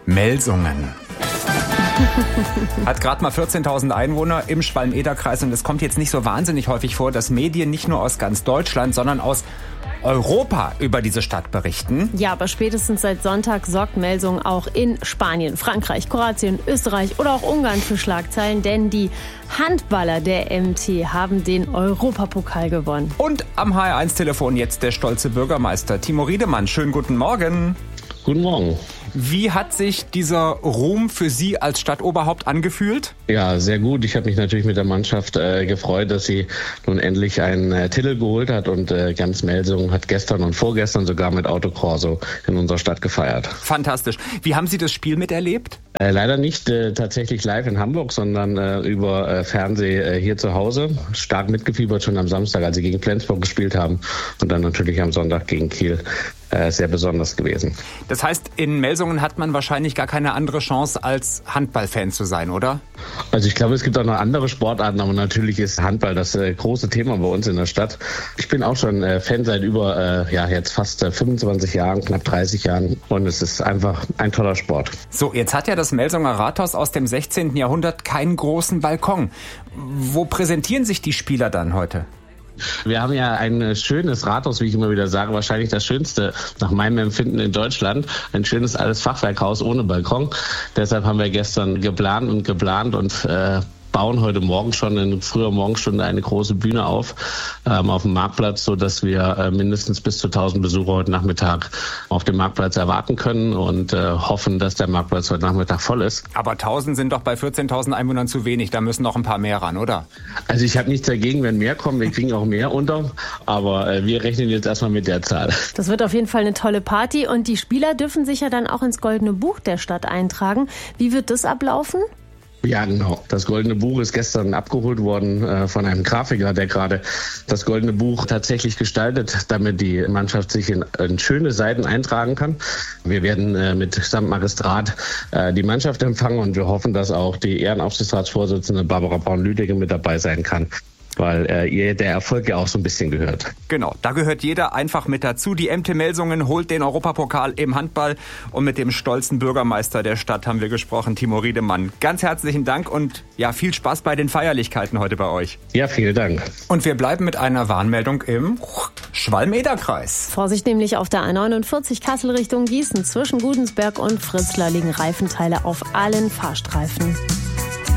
Melsungen. Hat gerade mal 14.000 Einwohner im Schwalm-Eder-Kreis und es kommt jetzt nicht so wahnsinnig häufig vor, dass Medien nicht nur aus ganz Deutschland, sondern aus Europa über diese Stadt berichten. Ja, aber spätestens seit Sonntag sorgt Melsungen auch in Spanien, Frankreich, Kroatien, Österreich oder auch Ungarn für Schlagzeilen, denn die Handballer der MT haben den Europapokal gewonnen. Und am HR1-Telefon jetzt der stolze Bürgermeister Timo Riedemann. Schönen guten Morgen. Guten Morgen. Wie hat sich dieser Ruhm für Sie als Stadtoberhaupt angefühlt? Ja, sehr gut. Ich habe mich natürlich mit der Mannschaft gefreut, dass sie nun endlich einen Titel geholt hat und ganz Melsungen hat gestern und vorgestern sogar mit Autokorso in unserer Stadt gefeiert. Fantastisch. Wie haben Sie das Spiel miterlebt? Leider nicht tatsächlich live in Hamburg, sondern über Fernseh hier zu Hause. Stark mitgefiebert schon am Samstag, als sie gegen Flensburg gespielt haben und dann natürlich am Sonntag gegen Kiel. Sehr besonders gewesen. Das heißt, in Melsungen hat man wahrscheinlich gar keine andere Chance, als Handballfan zu sein, oder? Also ich glaube, es gibt auch noch andere Sportarten, aber natürlich ist Handball das große Thema bei uns in der Stadt. Ich bin auch schon Fan seit über jetzt fast 25 Jahren, knapp 30 Jahren und es ist einfach ein toller Sport. So, jetzt hat ja das Melsunger Rathaus aus dem 16. Jahrhundert keinen großen Balkon. Wo präsentieren sich die Spieler dann heute? Wir haben ja ein schönes Rathaus, wie ich immer wieder sage, wahrscheinlich das schönste nach meinem Empfinden in Deutschland. Ein schönes altes Fachwerkhaus ohne Balkon. Deshalb haben wir gestern geplant und bauen heute Morgen schon in früher Morgenstunde eine große Bühne auf dem Marktplatz, so dass wir mindestens bis zu 1000 Besucher heute Nachmittag auf dem Marktplatz erwarten können und hoffen, dass der Marktplatz heute Nachmittag voll ist. Aber 1000 sind doch bei 14.000 Einwohnern zu wenig, da müssen noch ein paar mehr ran, oder? Also ich habe nichts dagegen, wenn mehr kommen, wir kriegen auch mehr unter, aber wir rechnen jetzt erstmal mit der Zahl. Das wird auf jeden Fall eine tolle Party und die Spieler dürfen sich ja dann auch ins Goldene Buch der Stadt eintragen. Wie wird das ablaufen? Ja, genau. Das Goldene Buch ist gestern abgeholt worden von einem Grafiker, der gerade das Goldene Buch tatsächlich gestaltet, damit die Mannschaft sich in schöne Seiten eintragen kann. Wir werden mit samt Magistrat die Mannschaft empfangen und wir hoffen, dass auch die Ehrenaufsichtsratsvorsitzende Barbara Braun-Lüdecke mit dabei sein kann, weil ihr der Erfolg ja auch so ein bisschen gehört. Genau, da gehört jeder einfach mit dazu. Die MT Melsungen holt den Europapokal im Handball und mit dem stolzen Bürgermeister der Stadt haben wir gesprochen, Timo Riedemann. Ganz herzlichen Dank und ja, viel Spaß bei den Feierlichkeiten heute bei euch. Ja, vielen Dank. Und wir bleiben mit einer Warnmeldung im Schwalm-Eder-Kreis. Vorsicht nämlich auf der A49 Kassel Richtung Gießen. Zwischen Gudensberg und Fritzlar liegen Reifenteile auf allen Fahrstreifen.